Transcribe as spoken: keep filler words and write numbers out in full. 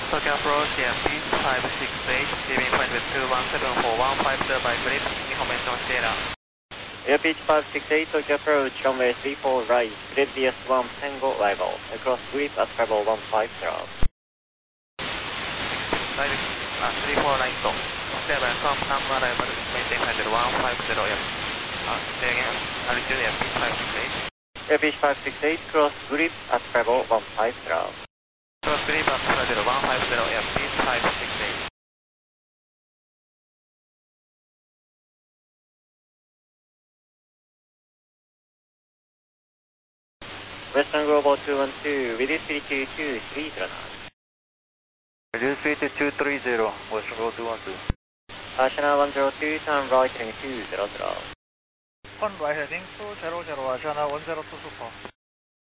Tokyo approach airspeed five six eight, leaving point with two one seven four one five zero by grip, information Sierra. Airspeed five six eight, Tokyo approach, runway three four right, grid B S one Tango arrival, across grip at travel one five zero. Right, uh, three four right, clear by from Tango arrival, maintain height at one five zero, yes. Uh, say again, altitude airspeed five six eight. Airspeed five six eight, cross grip at travel one five zero. Cross grip at travel one five zero, airspeed five six eight. Western Global two one two, reduce speed to two three zero nine. Reduce speed to two three zero, Western Global two one two. Uh, Channel one zero two, turn right heading two zero zero. Turn right heading two zero zero, Channel one zero two two four.